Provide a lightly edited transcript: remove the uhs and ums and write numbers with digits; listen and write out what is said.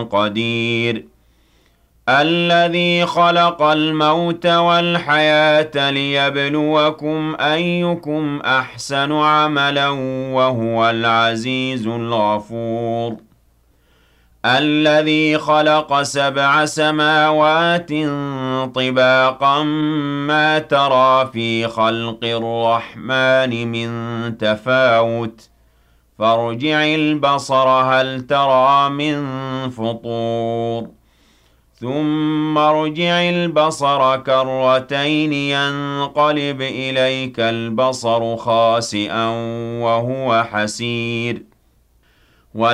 قدير الذي خلق الموت والحياة ليبلوكم أيكم أحسن عملا وهو العزيز الغفور الذي خلق 7 سماوات طباقا ما ترى في خلق الرحمن من تفاوت فارجع البصر هل ترى من فطور ثم ارجع البصر كرتين ينقلب إليك البصر خاسئا وهو حسير